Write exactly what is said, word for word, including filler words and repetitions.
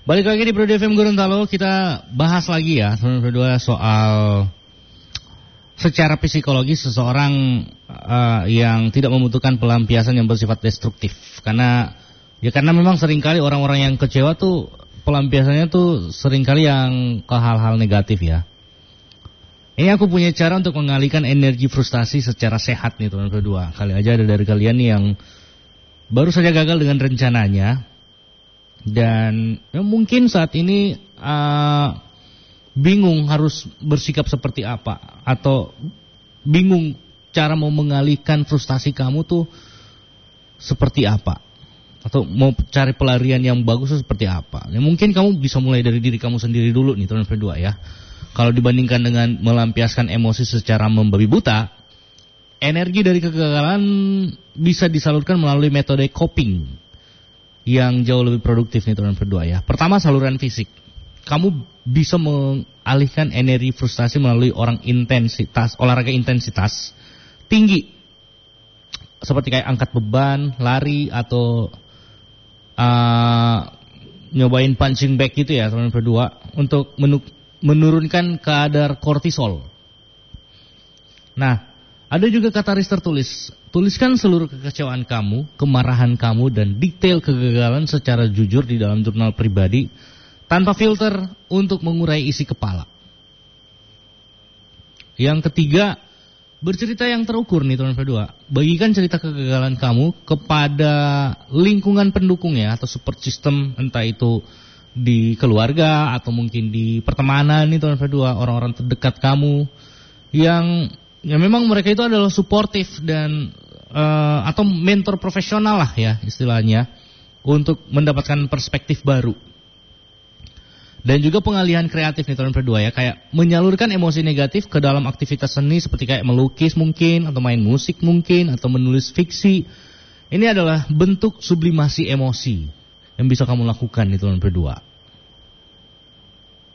Balik lagi di Brode F M Gorontalo, kita bahas lagi ya teman-teman berdua soal secara psikologis seseorang uh, yang tidak membutuhkan pelampiasan yang bersifat destruktif. Karena ya karena memang seringkali orang-orang yang kecewa tuh pelampiasannya tuh seringkali yang ke hal-hal negatif ya. Ini aku punya cara untuk mengalihkan energi frustasi secara sehat nih teman-teman berdua. Kali aja ada dari kalian nih yang baru saja gagal dengan rencananya. Dan ya mungkin saat ini uh, bingung harus bersikap seperti apa, atau bingung cara mau mengalihkan frustasi kamu tuh seperti apa, atau mau cari pelarian yang bagus tuh seperti apa. Ya mungkin kamu bisa mulai dari diri kamu sendiri dulu nih teman-teman berdua ya. Kalau dibandingkan dengan melampiaskan emosi secara membabi buta, energi dari kegagalan bisa disalurkan melalui metode coping yang jauh lebih produktif nih teman-teman berdua ya. Pertama, saluran fisik. Kamu bisa mengalihkan energi frustasi melalui orang intensitas, olahraga intensitas tinggi. Seperti kayak angkat beban, lari, atau uh, nyobain punching bag gitu ya teman-teman berdua. Untuk menu- menurunkan kadar kortisol. Nah, ada juga katalis tertulis. Tuliskan seluruh kekecewaan kamu, kemarahan kamu, dan detail kegagalan secara jujur di dalam jurnal pribadi, tanpa filter untuk mengurai isi kepala. Yang ketiga, bercerita yang terukur nih teman-teman berdua. Bagikan cerita kegagalan kamu kepada lingkungan pendukung ya, atau support system, entah itu di keluarga atau mungkin di pertemanan nih teman-teman berdua, orang-orang terdekat kamu yang ya memang mereka itu adalah suportif dan uh, atau mentor profesional lah ya istilahnya, untuk mendapatkan perspektif baru. Dan juga pengalihan kreatif nih teman berdua ya, kayak menyalurkan emosi negatif ke dalam aktivitas seni seperti kayak melukis mungkin, atau main musik mungkin, atau menulis fiksi. Ini adalah bentuk sublimasi emosi yang bisa kamu lakukan nih teman berdua.